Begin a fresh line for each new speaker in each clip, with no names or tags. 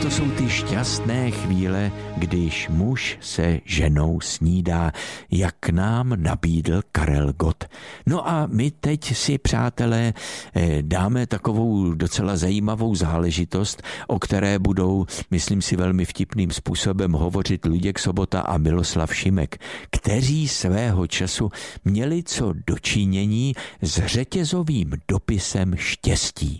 to jsou ty šťastné chvíle, když muž se ženou snídá, jak nám nabídl Karel Gott. No a my teď si, přátelé, dáme takovou docela zajímavou záležitost, o které budou, myslím si, velmi vtipným způsobem hovořit Luděk Sobota a Miloslav Šimek, kteří svého času měli co dočinění s řetězovým dopisem štěstí.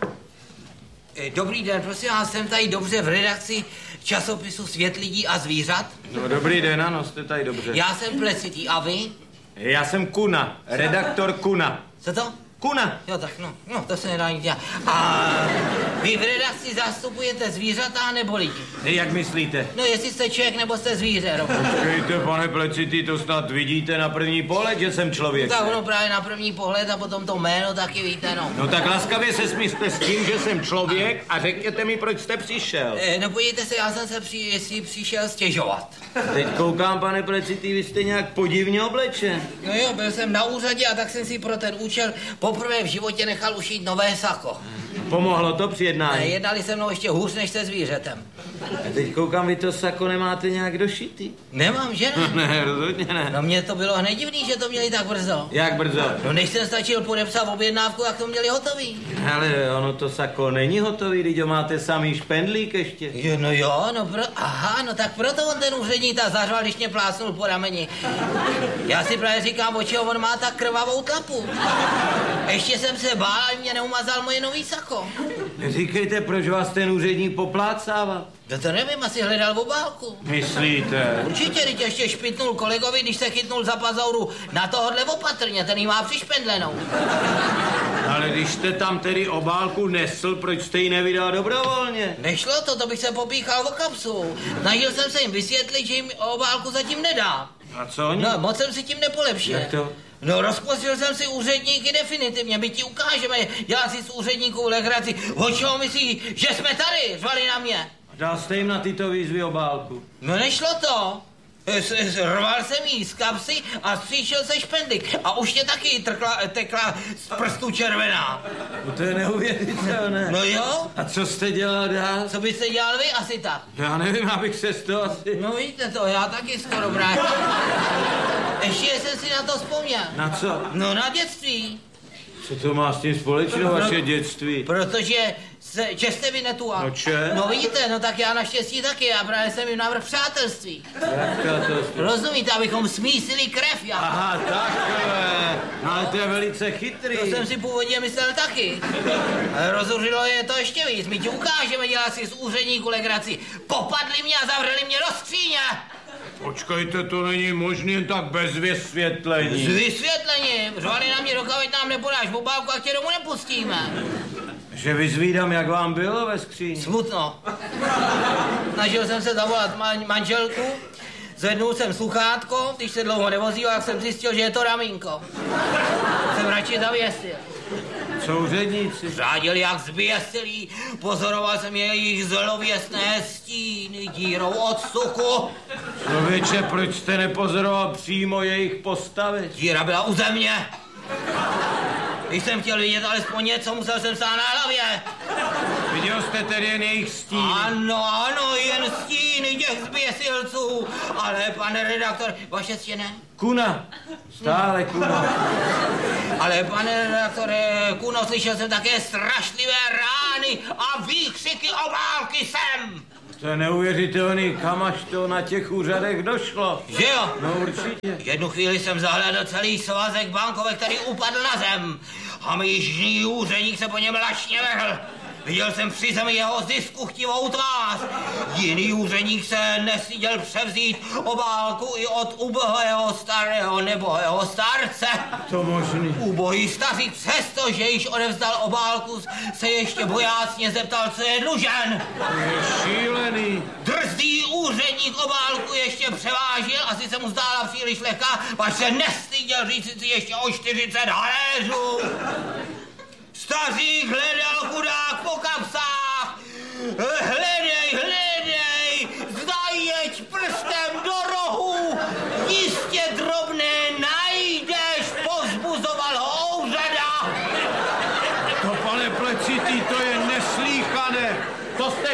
Dobrý den, prosím vás, jsem tady dobře v redakci časopisu Svět lidí a zvířat.
No dobrý den, ano, jste tady dobře.
Já jsem Plecitý, a vy?
Já jsem Kuna, redaktor Kuna.
Co to?
Kuna.
Jo, tak no, to se nedá nic dělat. A vy v redakci zastupujete zvířata nebo lidi?
Jak myslíte?
No, jestli jste člověk nebo jste zvíře, Robo.
Počkejte, pane Plecitý, to snad vidíte na první pohled, že jsem člověk.
Tak ono právě na první pohled a potom to jméno taky víte, no.
No tak laskavě se smířte s tím, že jsem člověk a řekněte mi, proč jste přišel.
No podívejte se, já jsem se přišel stěžovat.
Teď koukám, pane Plecitý, vy jste nějak podivně oblečen.
No jo, byl jsem na úřadě a tak jsem si pro ten účel poprvé v životě nechal ušít nové sako.
Pomohlo to při jednání?
Jednali se mnou ještě hůř než se zvířetem.
A teď koukám, vy to sako nemáte nějak došitý?
Nemám, že ne?
Ne, rozhodně ne.
No mně to bylo hned divný, že to měli tak brzo.
Jak brzo?
No než jsem stačil podepsat objednávku, jak to měli hotový.
Ale ono to sako není hotový, když ho máte samý špendlík ještě.
No jo, no tak proto on ten úředník tak zařval, když mě plásnul po rameni. Já si právě říkám, o čeho on má tak krvavou tlapu. Ještě jsem se bál, aby mě neumazal moje nový sako.
Říkejte, proč vás ten úředník poplácával?
To nevím, asi hledal v obálku.
Myslíte?
Určitě, teď ještě špitnul kolegovi, když se chytnul za pazauru na tohodle opatrně, ten jí má přišpendlenou.
Ale když jste tam tedy obálku nesl, proč jste ji nevydal dobrovolně?
Nešlo to bych se popíchal o kapsu. Snažil jsem se jim vysvětlit, že jim obálku zatím nedá.
A co oni?
No, moc jsem si tím nepolepšil.
Jak to?
No, rozposlil jsem si úředníky definitivně, my ti ukážeme, dělat si z úředníků legraci. O čeho myslí, že jsme tady, řvali na mě.
Dal jste jim na tyto výzvy obálku?
No, nešlo to. Rval jsem jí z kapsy a stříšil se špendlík. A už mě taky tekla z prstu červená.
No to je neuvěřitelné.
No jo?
A co jste dělal dál?
Co byste dělal vy asi tak?
Já nevím, abych se z toho asi...
No víte to, já taky skoro vrátil. Ještě jsem si na to vzpomněl.
Na co?
No na dětství.
Co to má s tím společného, vaše dětství?
Protože že jste vynetual.
No če?
No vidíte, no tak já naštěstí taky, já právě jsem jim navrhl přátelství.
Jak to?
Rozumíte, abychom smísili krev, já.
Aha, takové. No ale to je velice chytrý.
To jsem si původně myslel taky. Ale rozhořilo je to ještě víc. My ti ukážeme dělat si z úředníku legraci. Popadli mě a zavřeli mě do skříně.
Počkejte, to není možné jen tak bez vysvětlení.
S vysvětlením. Řvali na mě, dokud nám nepodáš obálku a tě domů nepustíme.
Že vyzvídám, jak vám bylo ve skříni.
Smutno. Snažil jsem se zavolat manželku, zvednul jsem sluchátko, když se dlouho nevozil, tak jsem zjistil, že je to ramínko. Jsem radši zavěsil.
Co úředníci?
Řádili jak zběsilí, pozoroval jsem jejich zlověstné stíny dírou od suku.
Člověče, proč jste nepozoroval přímo jejich postavy?
Díra byla u země. Když jsem chtěl vidět alespoň něco, musel jsem stát na hlavě.
Viděl jste tedy jen jejich stíny?
Ano, jen stíny těch zběsilců. Ale, pane redaktor, vaše stěny?
Kuna. Stále Kuna.
Ale, pane redaktore, Kuno, slyšel jsem také strašlivé rány a výkřiky obálky sem.
To je neuvěřitelný, kam až to na těch úřadech došlo.
Že jo?
No určitě.
Jednu chvíli jsem zahlédl celý svazek bankovek, který upadl na zem. A jižní úředník se po něm lašně vrhl. Viděl jsem při zemi jeho ziskuchtivou tvář. Jiný úředník se nestyděl převzít obálku i od ubohého starého nebohého starce.
To možný.
Ubohý stařík přesto, že již odevzdal obálku, se ještě bojácně zeptal, co je dlužen.
To je šílený.
Drzý úředník obálku ještě převážil, asi se mu zdála příliš lehká, až se nestyděl říct si ještě o 40 haléřů. Stařík hledal chudák po kapsách. Hledej, zajeď prstem do rohu. Jistě drobné najdeš, povzbuzoval ho úřada.
To, pane Plecitý, to je neslýchané. To jste všechno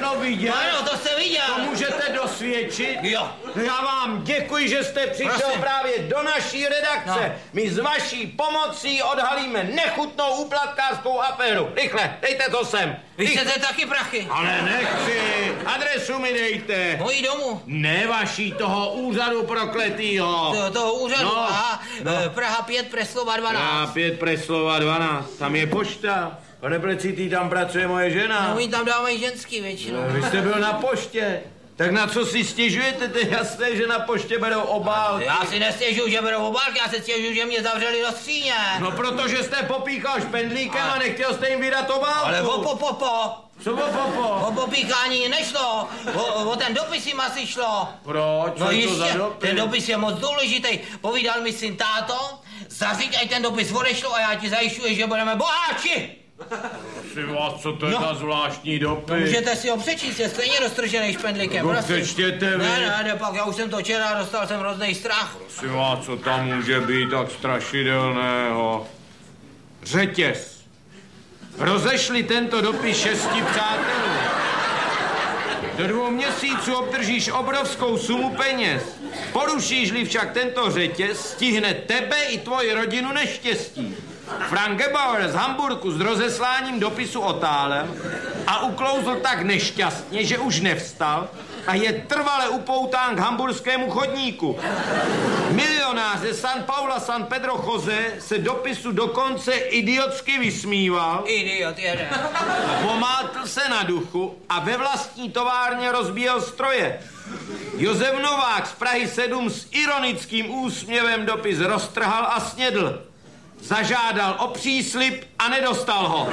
všechno viděl?
Ano, to jste viděl.
To můžete dosvědčit?
Jo.
No já vám děkuji, že jste přišel
Prosím.
právě do naší redakce.
No.
My s vaší pomocí odhalíme nechutnou úplatkářskou aféru. Rychle, dejte to sem.
Vy
Rychle.
chcete taky prachy?
Ale nechci. Adresu mi dejte.
Mojí domu.
Ne vaší, toho úřadu prokletýho.
Toho úřadu.
No,
Aha,
no.
Praha 5, Preslova 12.
A5 Preslova 12. Tam je pošta. Pane Plecitý, tam pracuje moje žena.
No, oni tam dávají ženský většinou.
Vy jste byl na poště. Tak na co si stěžujete? To je jasné, že na poště berou obálky.
Já si nestěžuju, že berou obálky, já se stěžuju, že mě zavřeli do skříně.
No protože jste popíchal špendlíkem a nechtěl jste jim vydat obálku.
Ale
Co
o popíkání nešlo, o ten dopis jim asi šlo.
Proč?
No
Co je to
jistě,
za dopis?
ten dopis je moc důležitý. Povídal mi syn táto, zaříď, ať ten dopis odešlo a já ti zajišťuji, že budeme boháči.
Prosím vás, co to je za zvláštní dopis?
Můžete si ho přečíst, je stejně roztržený špendlíkem.
No přečtěte vy.
Ne, pak já už jsem to četl a dostal jsem hrozný strach.
Prosím vás, co tam může být tak strašidelného? Řetěz. Rozešli tento dopis 6 přátelů. Do 2 měsíců obdržíš obrovskou sumu peněz. Porušíš-li však tento řetěz, stihne tebe i tvoji rodinu neštěstí. Frank Gebauer z Hamburku s rozesláním dopisu otálel a uklouzl tak nešťastně, že už nevstal a je trvale upoután k hamburskému chodníku. Milionář ze San Paula San Pedro Jose se dopisu dokonce idiotsky vysmíval.
Idiot jeden.
Pomátl se na duchu a ve vlastní továrně rozbíjel stroje. Josef Novák z Prahy 7 s ironickým úsměvem dopis roztrhal a snědl. Zažádal o příslib a nedostal ho.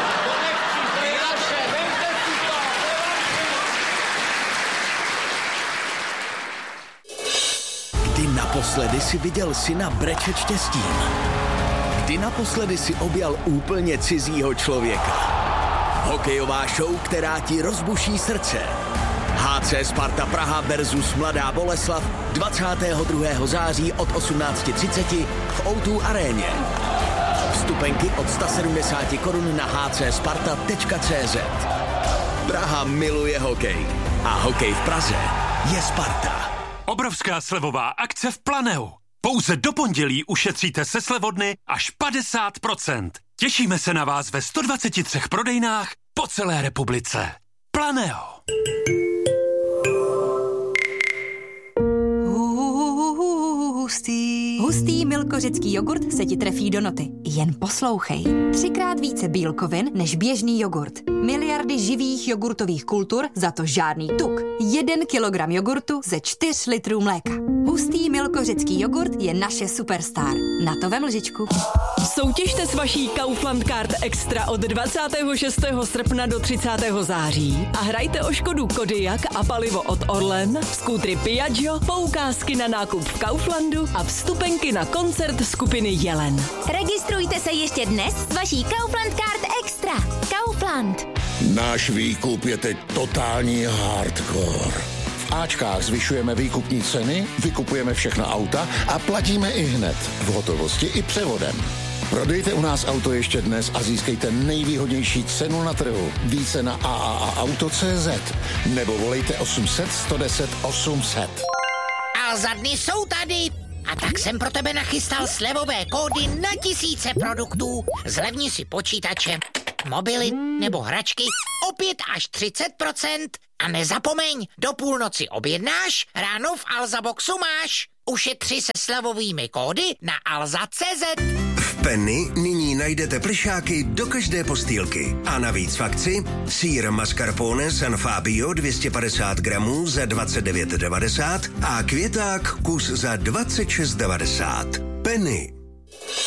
Kdy naposledy si viděl syna brečet štěstím? Kdy naposledy si objal úplně cizího člověka? Hokejová show, která ti rozbuší srdce. HC Sparta Praha versus Mladá Boleslav 22. září od 18:30 v O2 aréně. Vstupenky od 170 korun na hcsparta.cz. Praha miluje hokej a hokej v Praze je Sparta.
Obrovská slevová akce v Planeu. Pouze do pondělí ušetříte se slevodny až 50%. Těšíme se na vás ve 123 prodejnách po celé republice. Planeo.
Hustý milkořecký jogurt se ti trefí do noty. Jen poslouchej. 3krát více bílkovin než běžný jogurt. Miliardy živých jogurtových kultur, za to žádný tuk. 1 kilogram jogurtu ze 4 litrů mléka. Hustý milkořecký jogurt je naše superstar. Na to vem lžičku.
Soutěžte s vaší Kaufland Card Extra od 26. srpna do 30. září a hrajte o Škodu Kodiaq a palivo od Orlen, skútry Piaggio, poukázky na nákup v Kauflandu a vstupenky na koncert skupiny Jelen.
Registrujte se ještě dnes s vaší Kaufland Card Extra. Kaufland.
Náš výkup je teď totální hardcore. V Ačkách zvyšujeme výkupní ceny, vykupujeme všechna auta a platíme i hned, v hotovosti i převodem. Prodejte u nás auto ještě dnes a získejte nejvýhodnější cenu na trhu. Více na AAAauto.cz nebo volejte 800 110 800.
A za dny jsou tady. A tak jsem pro tebe nachystal slevové kódy na tisíce produktů. Zlevni si počítače, mobily nebo hračky o 5 až 30%. A nezapomeň, do půlnoci objednáš, ráno v Alza Boxu máš. Ušetři se slevovými kódy na alza.cz.
V Penny nyní najdete plišáky do každé postýlky. A navíc v akci sýr mascarpone San Fabio 250 gramů za 29,90 a květák kus za 26,90. Penny.